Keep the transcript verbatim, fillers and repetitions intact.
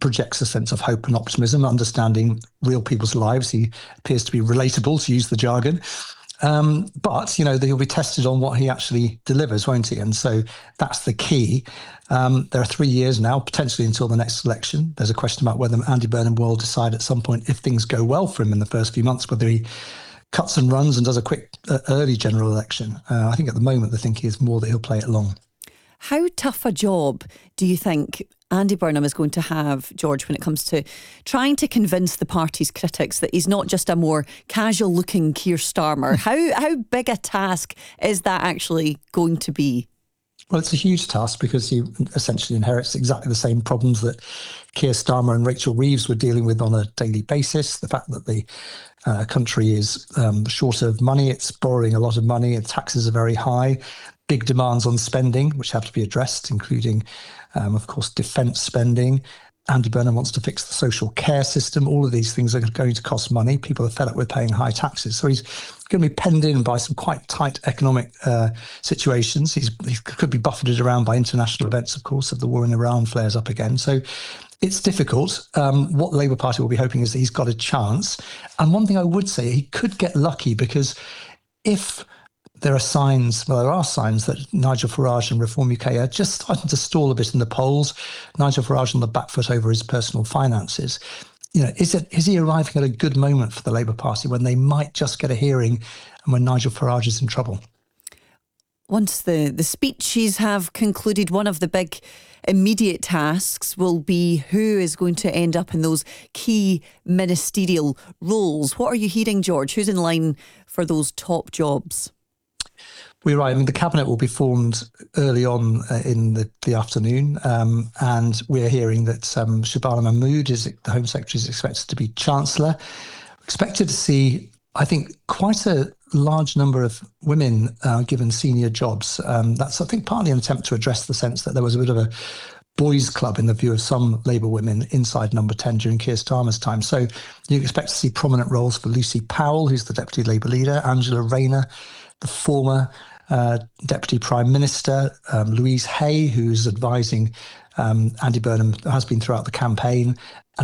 projects a sense of hope and optimism, understanding real people's lives. He appears to be relatable, to use the jargon. Um, but, you know, he'll be tested on what he actually delivers, won't he? And so that's the key. Um, there are three years now, potentially until the next election. There's a question about whether Andy Burnham will decide at some point, if things go well for him in the first few months, whether he cuts and runs and does a quick uh, early general election. Uh, I think at the moment, the thinking is more that he'll play it long. How tough a job do you think Andy Burnham is going to have, George, when it comes to trying to convince the party's critics that he's not just a more casual-looking Keir Starmer? how how big a task is that actually going to be? Well, it's a huge task because he essentially inherits exactly the same problems that Keir Starmer and Rachel Reeves were dealing with on a daily basis. The fact that the uh, country is um, short of money, it's borrowing a lot of money, and taxes are very high. Big demands on spending, which have to be addressed, including, um, of course, defence spending. Andy Burnham wants to fix the social care system. All of these things are going to cost money. People are fed up with paying high taxes. So he's going to be penned in by some quite tight economic uh, situations. He's, he could be buffeted around by international events, of course, if the war in Iran flares up again. So it's difficult. Um, what the Labour Party will be hoping is that he's got a chance. And one thing I would say, he could get lucky, because if there are signs, well, there are signs that Nigel Farage and Reform U K are just starting to stall a bit in the polls. Nigel Farage on the back foot over his personal finances. You know, is it is he arriving at a good moment for the Labour Party when they might just get a hearing and when Nigel Farage is in trouble? Once the, the speeches have concluded, one of the big immediate tasks will be who is going to end up in those key ministerial roles. What are you hearing, George? Who's in line for those top jobs? We're right. I mean, the cabinet will be formed early on uh, in the, the afternoon, um, and we're hearing that um, Shabana Mahmood, is the Home Secretary, is expected to be Chancellor. Expected to see, I think, quite a large number of women uh, given senior jobs. Um, that's, I think, partly an attempt to address the sense that there was a bit of a boys' club in the view of some Labour women inside Number ten during Keir Starmer's time. So you expect to see prominent roles for Lucy Powell, who's the Deputy Labour leader, Angela Rayner, the former uh, Deputy Prime Minister, um, Louise Hay, who's advising um, Andy Burnham, has been throughout the campaign,